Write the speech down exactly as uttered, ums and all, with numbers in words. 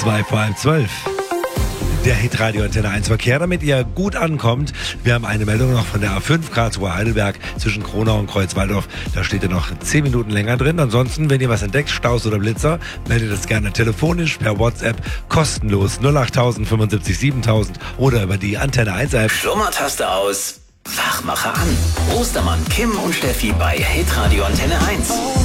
zwei vor halb zwölf. Der Hitradio Antenne eins Verkehr, damit ihr gut ankommt. Wir haben eine Meldung noch von der A fünf Karlsruhe Heidelberg zwischen Kronau und Kreuzwaldorf. Da steht ihr noch zehn Minuten länger drin. Ansonsten, wenn ihr was entdeckt, Staus oder Blitzer, meldet es gerne telefonisch per WhatsApp kostenlos null acht null null fünfundsiebzig siebentausend oder über die Antenne eins App. Schlummertaste aus, Wachmacher an. Ostermann, Kim und Steffi bei Hitradio Antenne eins.